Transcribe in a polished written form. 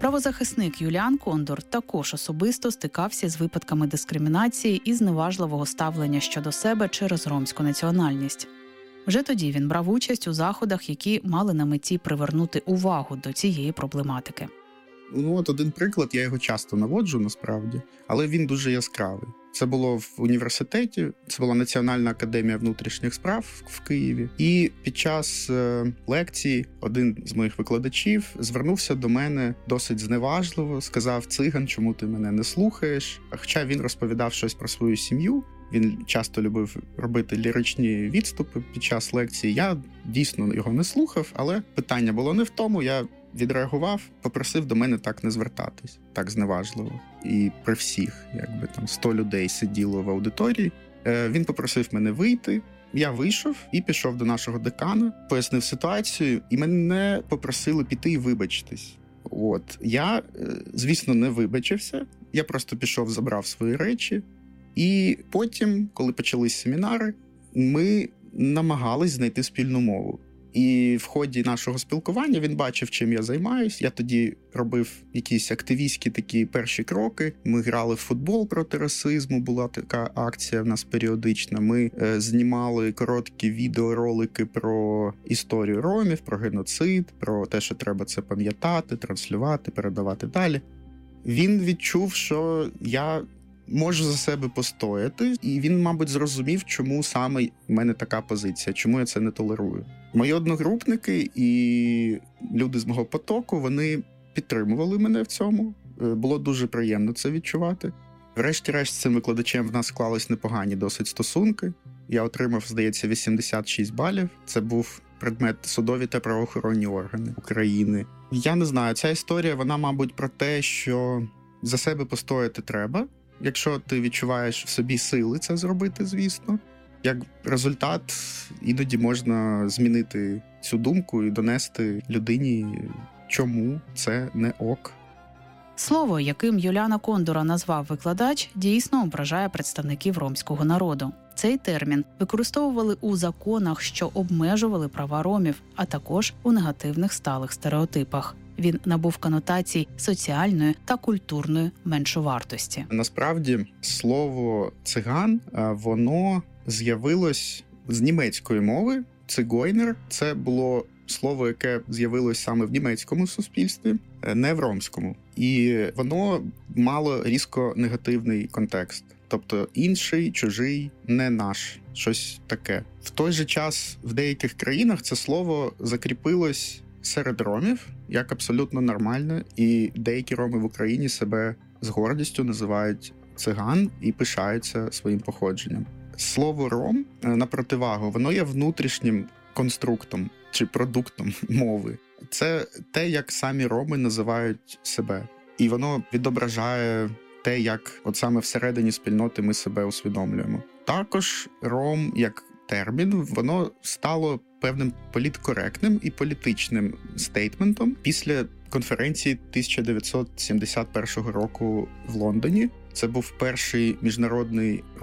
Правозахисник Юліан Кондор також особисто стикався з випадками дискримінації і зневажливого ставлення щодо себе через ромську національність. Вже тоді він брав участь у заходах, які мали на меті привернути увагу до цієї проблематики. Один приклад, я його часто наводжу насправді, але він дуже яскравий. Це було в університеті, це була Національна академія внутрішніх справ в Києві. І під час лекції один з моїх викладачів звернувся до мене досить зневажливо, сказав: «Циган, чому ти мене не слухаєш?» Хоча він розповідав щось про свою сім'ю, він часто любив робити ліричні відступи під час лекції. Я дійсно його не слухав, але питання було не в тому. Я відреагував, попросив до мене так не звертатись, так зневажливо. І при всіх, 100 людей сиділо в аудиторії, він попросив мене вийти. Я вийшов і пішов до нашого декана, пояснив ситуацію, і мене попросили піти і вибачитись. Я, звісно, не вибачився, я просто пішов, забрав свої речі. І потім, коли почались семінари, ми намагались знайти спільну мову. І в ході нашого спілкування він бачив, чим я займаюсь. Я тоді робив якісь активістські такі перші кроки. Ми грали в футбол проти расизму, була така акція в нас періодична. Ми знімали короткі відеоролики про історію ромів, про геноцид, про те, що треба це пам'ятати, транслювати, передавати далі. Він відчув, що я можу за себе постояти, і він, мабуть, зрозумів, чому саме в мене така позиція, чому я це не толерую. Мої одногрупники і люди з мого потоку, вони підтримували мене в цьому. Було дуже приємно це відчувати. Врешті-решт, з цим викладачем в нас склались непогані досить стосунки. Я отримав, здається, 86 балів. Це був предмет судові та правоохоронні органи України. Я не знаю, ця історія, вона, мабуть, про те, що за себе постояти треба. Якщо ти відчуваєш в собі сили це зробити, звісно. Як результат, іноді можна змінити цю думку і донести людині, чому це не ок. Слово, яким Юліана Кондора назвав викладач, дійсно ображає представників ромського народу. Цей термін використовували у законах, що обмежували права ромів, а також у негативних сталих стереотипах. Він набув конотацій соціальної та культурної меншовартості. Насправді, слово «циган», воно з'явилось з німецької мови. «Цигойнер» – це було слово, яке з'явилось саме в німецькому суспільстві, не в ромському. І воно мало різко негативний контекст. Тобто інший, чужий, не наш, щось таке. В той же час в деяких країнах це слово закріпилось серед ромів як абсолютно нормальне, і деякі роми в Україні себе з гордістю називають циган і пишаються своїм походженням. Слово «ром», на противагу, воно є внутрішнім конструктом чи продуктом мови. Це те, як самі роми називають себе. І воно відображає те, як от саме всередині спільноти ми себе усвідомлюємо. Також ром як термін, воно стало певним політкоректним і політичним стейтментом після конференції 1971 року в Лондоні. Це був перший міжнародний